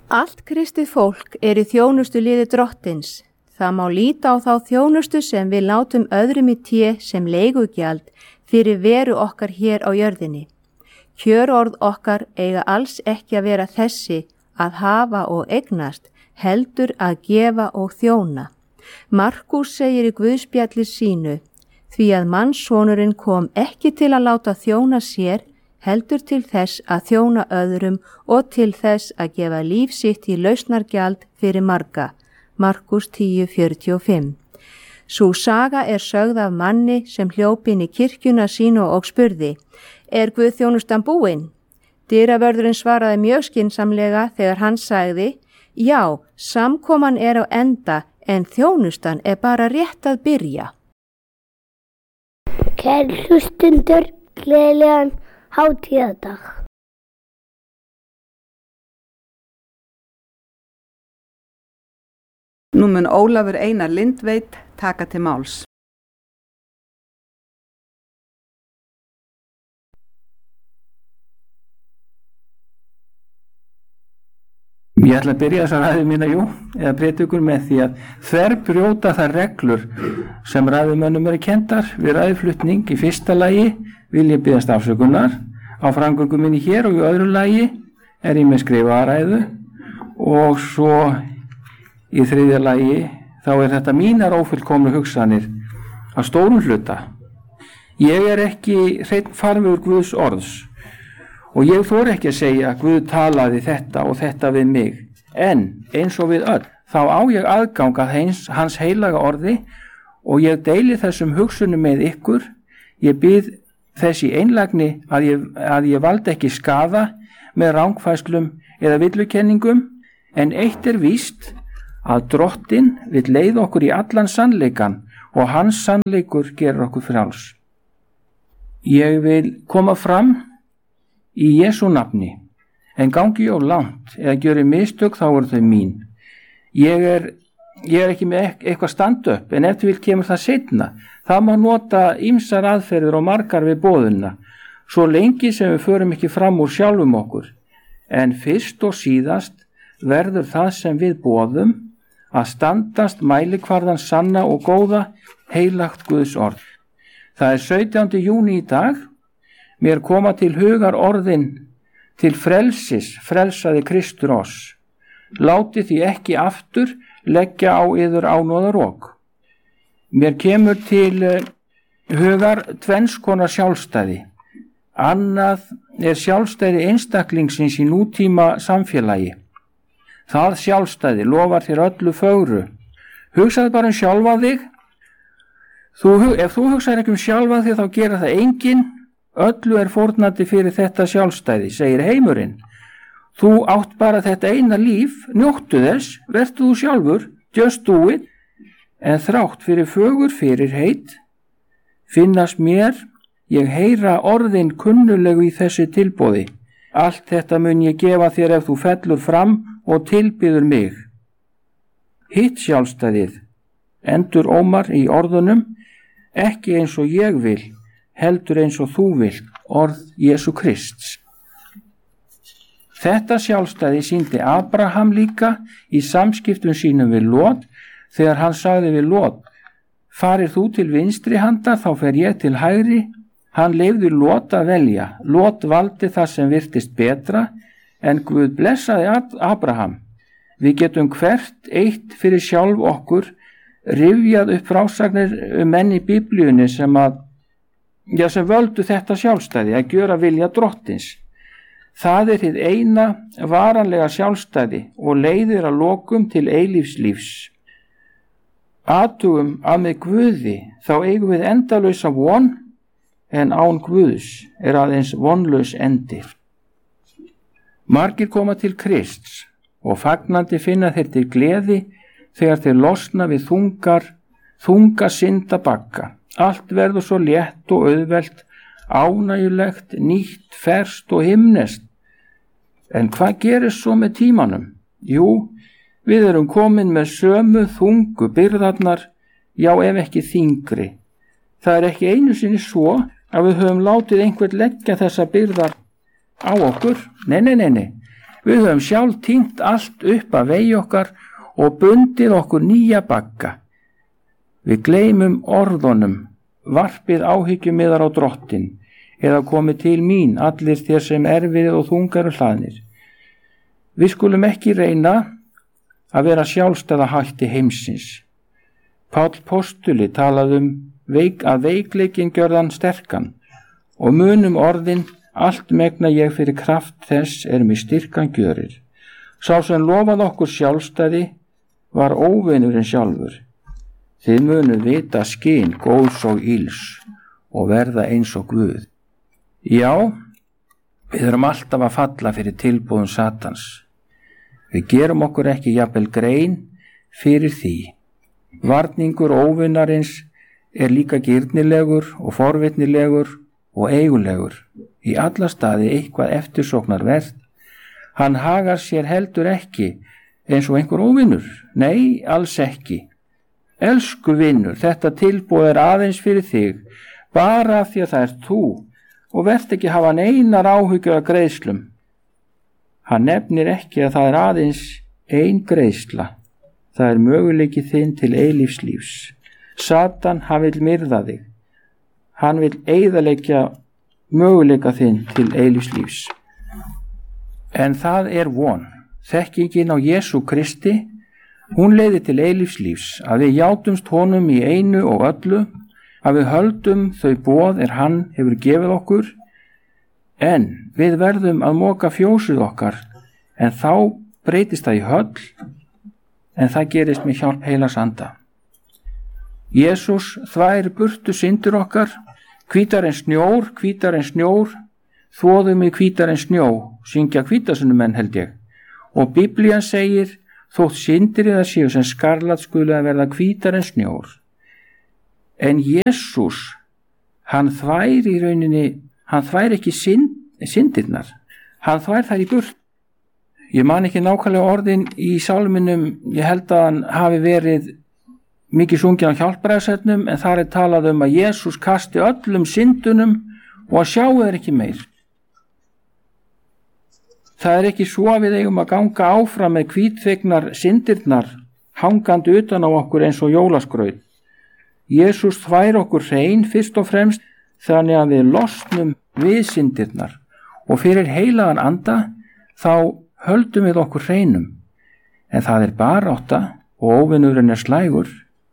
Allt kristið fólk í þjónustu liði Drottins. Það má líta á þá þjónustu sem við látum öðrum í té sem leigugjald fyrir veru okkar hér á jörðinni. Kjörorð okkar eiga alls ekki að vera þessi að hafa og eignast, heldur að gefa og þjóna. Markús segir í Guðspjalli sínu, því að mannssonurinn kom ekki til að láta þjóna sér, heldur til þess að þjóna öðrum og til þess að gefa líf sitt í lausnargjald fyrir marga. Markús 10:45. Sú saga er sögð af manni sem hljóp inn í kirkjuna sínu og spurði, Guðþjónustan búin? Dyravörðurinn svaraði mjög skynsamlega þegar hann sagði, já, samkoman á enda en þjónustan bara rétt að byrja. Kæri hlustundur, gleðilegan hátíðardag. Nú mun Ólafur Einar Lindveit taka til máls. Ég ætla að byrja þessa ræðu mína, eða prédikun með því að þverbrjóta þær reglur sem ræðumönnum eru kenndar við ræðuflutning. Í fyrsta lagi vil ég biðjast afsökunar á framgöngu minni hér og í öðru lagi er ég með skrifaða ræðu og svo í þriðja lagi þá er þetta mínar ófullkomnu hugsanir að stórum hluta. Ég er ekki hreinn farvegur Guðs orðs og ég þori ekki að segja að Guð talaði þetta og þetta við mig, en eins og við öll, þá á ég aðgang að hans heilaga orði og ég deili þessum hugsunum með ykkur. Ég bið þess í einlægni að ég valdi ekki skaða með rangfærslum eða villukenningum, en eitt er víst að Drottinn vill leiða okkur í allan sannleikan og hans sannleikur gerir okkur frjáls. Ég vil koma fram í Jesú nafni, en gangi ég of langt eða gjöri mistök þá eru þau mín. Ég er ekki með eitthvað stand-up, en ef þú vil kemur það seinna. Það má nota ýmsar aðferðir og margar við boðuna, svo lengi sem við förum ekki fram úr sjálfum okkur. En fyrst og síðast verður það sem við boðum að standast mælikvarðan sanna og góða heilagt Guðs orð. Það er 17. júní í dag. Mér koma til hugar orðin til frelsis, frelsaði Kristur oss. Láti því ekki aftur leggja á yður ánóðarók. Mér kemur til hugar tvenns konar sjálfstæði. Annað er sjálfstæði einstaklingsins í nútíma samfélagi. Það sjálfstæði lofar þér öllu fögru. Hugsaðu bara sjálfa þig. Ef þú hugsaður ekki sjálfa þig þá gera það enginn. Öllu er fórnandi fyrir þetta sjálfstæði, segir heimurinn. Þú átt bara þetta eina líf, njóttu þess, vertu þú sjálfur, just do it. En þrátt fyrir fögur fyrirheit, finnast mér, ég heyra orðin kunnulegu í þessi tilboði. Allt þetta mun ég gefa þér ef þú fellur fram og tilbyður mig. Hitt sjálfstæðið, endur Ómar í orðunum, ekki eins og ég vil, heldur eins og þú vilt, orð Jesú Krists. Þetta sjálfstæði sýndi Abraham líka í samskiptum sínum við Lot, þegar hann sagði við Lot, farir þú til vinstri handar, þá fer ég til hægri. Hann leyfði Lot að velja. Lot valdi það sem virtist betra, en Guð blessaði Abraham. Við getum hvert eitt fyrir sjálf okkur rifjað upp frásagnir menn í Biblíunni sem völdu þetta sjálfstæði að gjöra vilja Drottins. Það er hið eina varanlega sjálfstæði og leiðir að lokum til eilífs. Athugum að með Guði þá eigum við endalausa von, en án Guðs er aðeins vonlaus endir. Margir koma til Krists og fagnandi finna þeir til gleði þegar þeir losna við þunga syndabagga. Allt verður svo létt og auðvelt, ánægjulegt, nýtt, ferskt og himneskt. En hvað gerist svo með tímanum? Jú, við erum komin með sömu þungu byrðarnar, já ef ekki þyngri. Það er ekki einu sinni svo að við höfum látið einhvern leggja þessa byrðar á okkur. Nei. Við höfum sjálf týnt allt upp að vegi okkar og bundið okkur nýja bagga. Við gleymum orðunum, varpið áhyggjummiðar á drottin, eða komið til mín allir þér sem erfiðir og þungar og hlaðnir. Við skulum ekki reyna að vera sjálfstæða hætti heimsins. Páll postuli talaði að veikleikin gjörðan sterkan og munum orðin allt megna ég fyrir kraft þess mig styrkan gjörir. Sá sem lofaði okkur sjálfstæði var óvinurinn sjálfur. Þið munum vita skyn góðs og ills og verða eins og Guð. Já, við erum alltaf að falla fyrir tilboðum Satans. Við gerum okkur ekki jafnvel grein fyrir því. Varningur óvinarins líka girnilegur og forvitnilegur og eigulegur. Í alla staði eitthvað eftirsóknarvert. Hann hagar sér heldur ekki eins og einhver óvinur. Nei, alls ekki. Elsku vinur, þetta tilboð aðeins fyrir þig, bara af því að það þú og verð ekki hafa neinar áhyggjur af greiðslum. Hann nefnir ekki að það aðeins ein greiðsla. Það möguleiki þinn til eilífslífs. Satan, hann vill myrða þig. Hann vill eyðileggja möguleika þinn til eilífslífs. En það von. Þekkingin á Jesú Kristi, hún leiðir til eilífslífs, að við játumst honum í einu og öllu, að við höldum þau boð hann hefur gefið okkur, en við verðum að moka fjósið okkar, en þá breytist það í höll, en það gerist með hjálp Heilags Anda. Jesús þvær burtu syndir okkar, hvítar en snjór, þvoðum í hvítar en snjó, syngja hvítasunnumenn held ég, og Biblían segir, þótt syndir það séu sem skarlat skulu að verða hvítar en snjór. En Jesús, hann þvær í rauninni, hann þvær ekki syndirnar, hann þvær þær í burt. Ég man ekki nákvæmlega orðin í sálminum, ég held að hann hafi verið mikið sungin á hjálpræðisernum, en þar talað að Jesús kasti öllum syndunum og að sjáu þeir ekki meir. Það ekki svo að við eigum að ganga áfram með hvítþvegnar syndirnar hangandi utan á okkur eins og jólaskraut. Jesús þvær okkur hrein fyrst og fremst þannig að við losnum við syndirnar og fyrir Heilagan Anda þá höldum við okkur hreinum. En það barátta og óvinurinn slægur.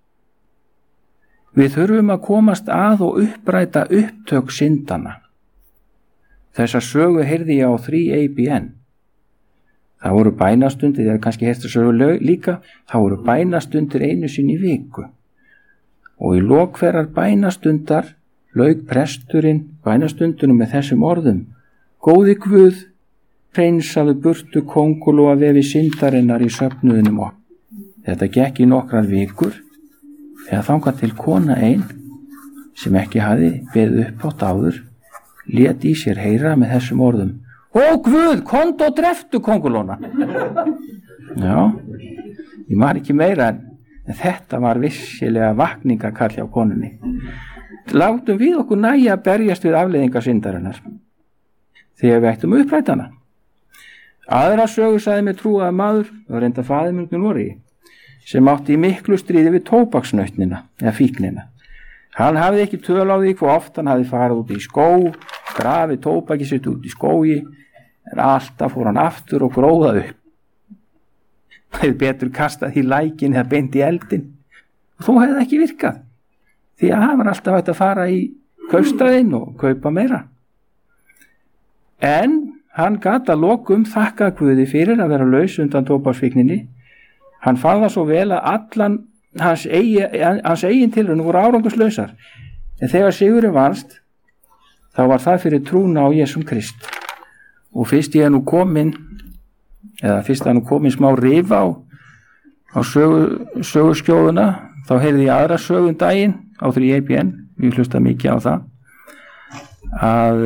Við þurfum að komast að og uppræta upptök syndana. Þessa sögu heyrði ég á 3ABN. Það voru bænastundir, þið kannski heyrst að sögu líka, það voru bænastundir einu sinni í viku. Og í lok hverrar bænastundar lauk presturinn bænastundunum með þessum orðum: Góði Guð, hreinsaðu burtu kóngulóa vefi syndarinnar í söfnuðinum okkur. Þetta gekk í nokkrar vikur, þegar þangað til kona ein, sem ekki hafði beðið uppátt áður, lét í sér heyra með þessum orðum: Ó Guð, komdu og dreftu kóngulóna. Já, ég man ekki meira, en þetta var vissilega vakningakall hjá konunni. Látum við okkur nægja að berjast við afleiðingar syndarinnar, þegar við ættum uppræta hana. Aðra sögu sagði mér trúaður maður, og reynda faðir minn úr Noregi, sem átti í miklu stríði við tóbaksnautnina eða fíknina. Hann hafði ekki töl á því hvað oft hann hafði farið út í skó, grafið tóbakið sitt út í skógi, en alltaf fór hann aftur og gróðað upp. Það hefði betur kastað í lækin eða beint í eldin, og þó hefði það ekki virkað, því að hann var alltaf hægt að fara í kaupstaðinn og kaupa meira. En hann gat að lokum þakka Guði fyrir að vera laus undan tóbaksfíkninni. Hann fann það svo vel að allan hans eigin tilraunir voru árangurslausar, en þegar sigurinn vannst, þá var það fyrir trúna á Jesúm Krist. Og fyrst að nú komin smá rif á söguskjóðuna, þá heyrði ég aðra sögum daginn á 3ABN, við hlusta mikið á það, að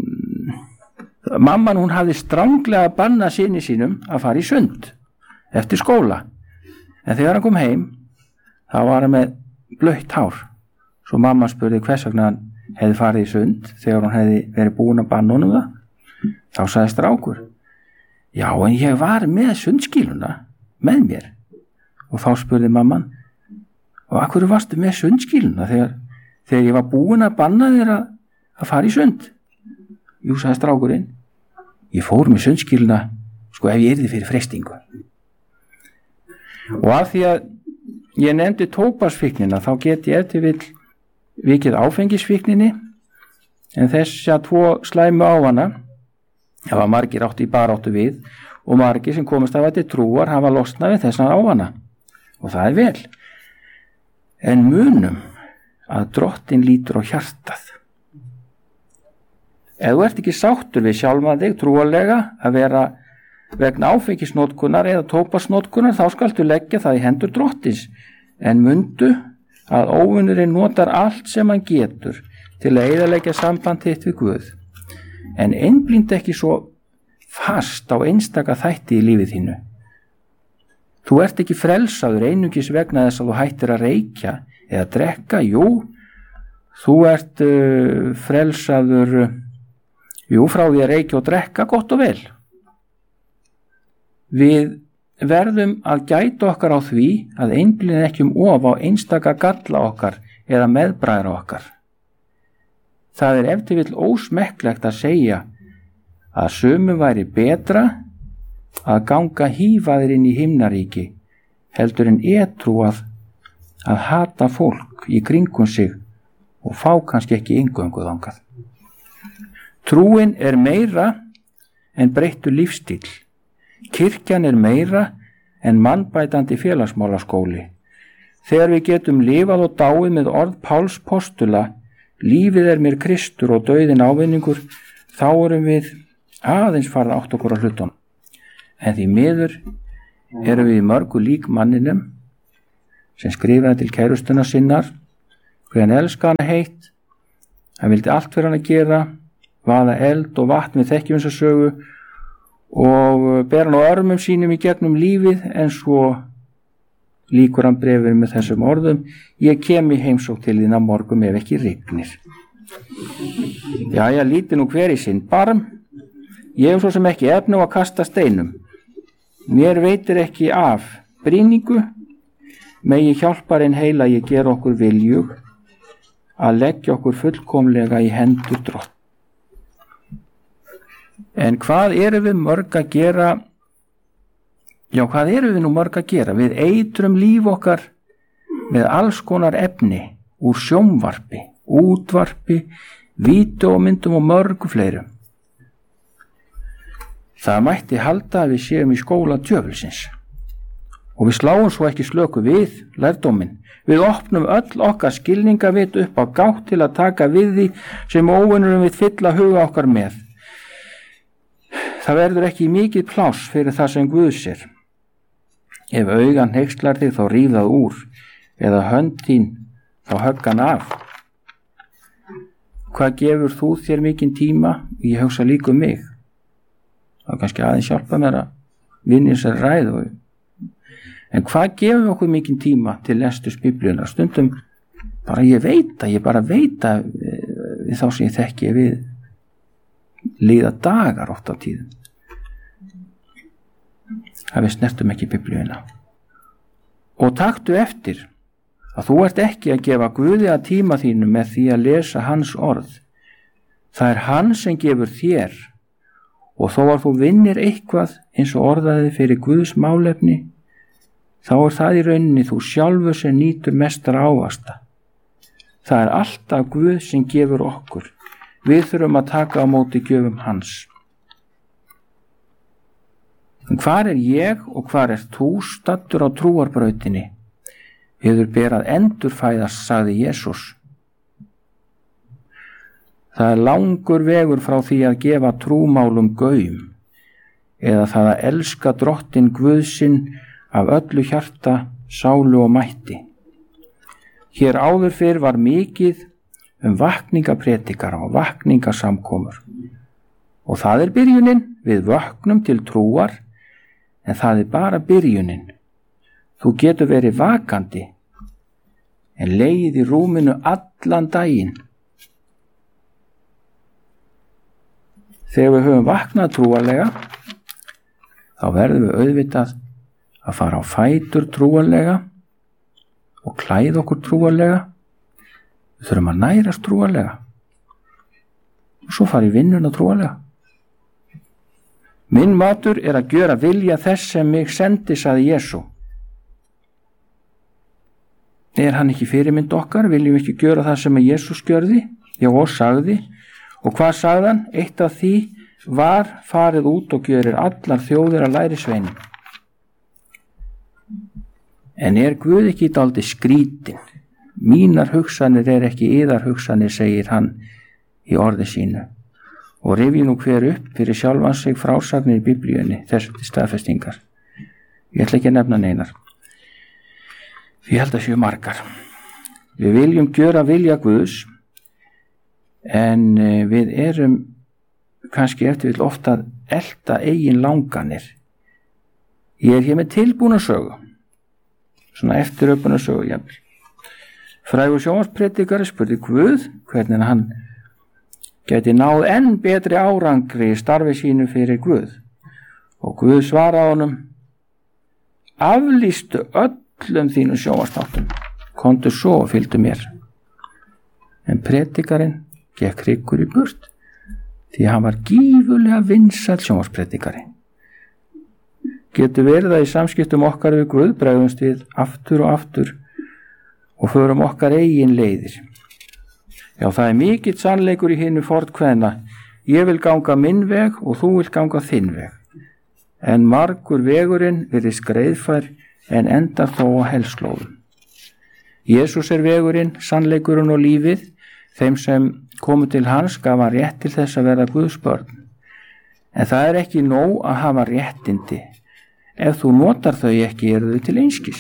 mamman hún hafði stranglega bannað syni sínum að fara í sund eftir skóla, en þegar hann kom heim þá var hann með blautt hár. Svo mamma spurði hvers vegna hann hefði farið í sund þegar hann hefði verið búin að banna honum það. Þá sagði strákur: Já, en ég var með sundskýluna með mér. Og þá spurði mamman, og af hverju varstu með sundskýluna þegar ég var búin að banna þér að fara í sund? Jú, sagði strákurinn, ég fór með sundskýluna sko ef ég yrði fyrir freistingu. Og af því að ég nefndi tóbaksfíknina þá get ég eftir vill vikið áfengisfíkninni, en þessa 2 slæmu ávana hafa margir átt í baráttu við og margir sem komast af til trúar hafa losnað við þessa ávana, og það er vel. En munum að Drottinn lítur á hjartað. Ef þú ert ekki sáttur við sjálfan þig trúarlega að vera vegna áfengisnotkunar eða tóbaksnotkunar, þá skaltu leggja það í hendur Drottins, en mundu að óvinurinn notar allt sem hann getur til að eyðileggja samband þitt við Guð, en einblínd ekki svo fast á einstaka þætti í lífið þínu. Þú ert ekki frelsaður einungis vegna þess að þú hættir að reykja eða drekka. Jú, þú ert frelsaður frá því að reykja og drekka, gott og vel. Við verðum að gæta okkar á því að einblíða ekki of á einstaka galla okkar eða meðbræðra okkar. Það er ef til vill ósmekklegt að segja að sumum væri betra að ganga hífaðir inn í himnaríki heldur en edrú að hata fólk í kringum sig og fá kannski ekki inngöngu þangað. Trúin er meira en breyttur lífstíl. Kirkjan er meira en mannbætandi félagsmálaskóli. Þegar við getum lifað og dáið með orð Páls postula, lífið er mér Kristur og dauðinn ávinningur, þá erum við aðeins farið átt okkur á hlutunum. En því miður erum við mörgu lík manninum sem skrifaði til kærustuna sinnar hver hann elska hana heitt, hann vildi allt fyrir hann að gera, vaða eld og vatn við þekkjum þessa sögu og ber hann á örmum sínum í gegnum lífið, en svo líkur hann brefur með þessum orðum: ég kem í heimsókn til þín á morgun ef ekki rignir. Jæja, líti nú hver í sinn barm. Ég hef svo sem ekki efni á að kasta steinum. Mér veitir ekki af brýningu, megi hjálparinn heila ég gera okkur viljug að leggja okkur fullkomlega í hendur Drott. En hvað erum við mörg að gera? Já, hvað erum við nú mörg að gera? Við eitrum líf okkar með alls konar efni úr sjónvarpi, útvarpi, vídeómyndum og mörgu fleirum. Það mætti halda að við séum í skóla djöfulsins. Og við sláum svo ekki slöku við lærdóminn. Við opnum öll okkar skilningavit upp á gátt til að taka við því sem óvinurum við fylla huga okkar með. Það verður ekki mikið pláss fyrir það sem Guð sér. Ef augan hneykslar þig þá ríf það úr, eða hönd þín þá högg hann af. Hvað gefur þú þér mikinn tíma? Ég hugsa líka um mig. Það er kannski aðeins hjálpa mér að vinna þessari ræðu. En hvað gefur okkur mikinn tíma til lesturs Biblíunnar? Stundum bara ég bara veit að við þá sem ég þekki við líða dagar oft á tíðum að við snertum ekki Biblíuna. Og taktu eftir að þú ert ekki að gefa Guði að tíma þínu með því að lesa hans orð. Það er hann sem gefur þér, og þó að þú vinnir eitthvað eins og orðaði fyrir Guðs málefni, þá er það í rauninni þú sjálfur sem nýtur mestar ávasta. Það er alltaf Guð sem gefur okkur. Við þurfum að taka á móti gjöfum hans. En hvar er ég og hvar er þú staddur á trúarbrautinni? Yður ber að endurfæðast, sagði Jesús. Það er langur vegur frá því að gefa trúmálum gaum, eða það að elska Drottinn Guð sinn af öllu hjarta, sálu og mætti. Hér áður fyrr var mikið vakningapredikara og vakningasamkomur. Og það er byrjunin, við vöknum til trúar, en það er bara byrjunin. Þú getur verið vakandi, en legið í rúminu allan daginn. Þegar við höfum vaknað trúarlega, þá verðum við auðvitað að fara á fætur trúarlega og klæða okkur trúarlega. Við þurfum að nærast trúarlega og svo fara í vinnuna trúarlega. Minn matur er að gjöra vilja þess sem mig sendi, sagði Jesú. Er hann ekki fyrirmynd okkar? Viljum við ekki gjöra það sem Jesús gjörði? Já, og sagði. Og hvað sagði hann? Eitt af því var: farið út og gjörir allar þjóðir að lærisveinum. En er Guð ekki dálítið skrítinn? Mínar hugsanir er ekki yðar hugsanir, segir hann í orði sínu, og rifji nú hver upp fyrir sjálfan sig frásagnir í Biblíunni þessu til staðfestingar. Ég ætla ekki að nefna neinar, ég held að séu margar. Við viljum gjöra vilja Guðs, en við erum kannski eftir vill ofta að elta eigin langanir. Ég er hér með tilbúna sögu, svona eftiröpuna sögu jafnvel. Frægur sjónvarspredikari spurði Guð hvernig hann gæti náð enn betri árangri í starfi sínu fyrir Guð, og Guð svaraði honum: aflýstu öllum þínum sjónvarpsþáttum, komdu svo og fylgdu mér. En predikarinn gekk hryggur í burt, því hann var gífurlega vinsæll sjónvarpspredikari. Getur verið að í samskiptum okkar við Guð bregðumst við aftur og aftur og förum okkar eigin leiðir. Já, það er mikill sannleikur í hinu fornkveðna: ég vil ganga minn veg og þú vilt ganga þinn veg. En margur vegurinn virðist greiðfær en endar þó á hellslóðum. Jesús er vegurinn, sannleikurinn og lífið. Þeim sem komu til hans gaf hann rétt til þess að verða Guðs börn. En það er ekki nóg að hafa réttindi. Ef þú notar þau ekki, eru þau til einskis.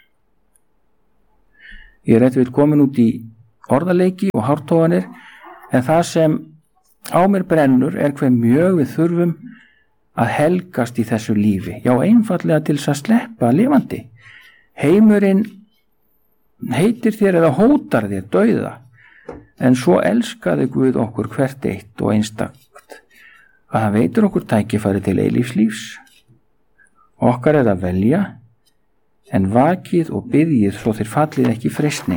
Ég er eftir komin út í orðaleiki og hártoganir, en það sem á mér brennur er hve mjög við þurfum að helgast í þessu lífi. Já, einfallega til þess að sleppa lifandi. Heimurinn heitir þér eða hótar þér dauða, en svo elskaði Guð okkur hvert eitt og einstakt að hann veitir okkur tækifæri til eilífs. Okkar er að velja, en vakið og biðjið svo þér fallið ekki í freistni.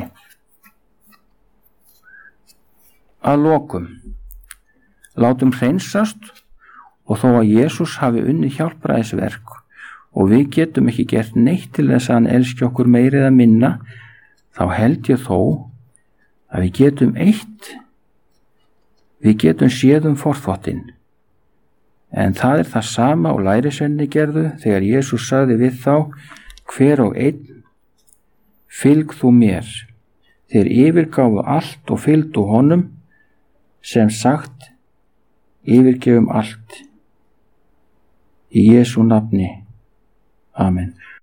Að lokum, látum hreinsast, og þó að Jesús hafi unnið hjálpræðisverk og við getum ekki gert neitt til þess að hann elski okkur meira eða minna, þá held ég þó að við getum séð forþvottinn. En það er það sama og lærisveinarnir gerðu þegar Jesús sagði við þá: hver og einn, fylg þú mér. Þeir yfirgáfu allt og fylgdu honum. Sem sagt, yfirgefum allt í Jesú nafni. Amen.